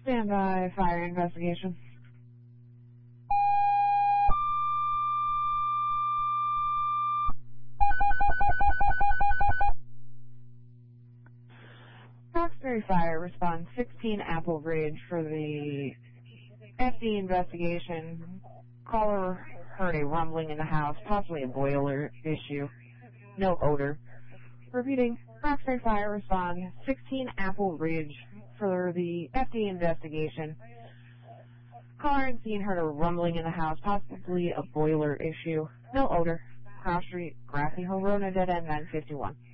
Stand by, fire investigation. Roxbury Fire responds 16 Apple Ridge for the FD investigation. Caller heard a rumbling in the house, possibly a boiler issue. No odor. Repeating, Roxbury Fire responds 16 Apple Ridge for the FD investigation. Caller and scene heard a rumbling in the house, possibly a boiler issue. No odor. Cross Street, Grassy Hill Road, dead end 951.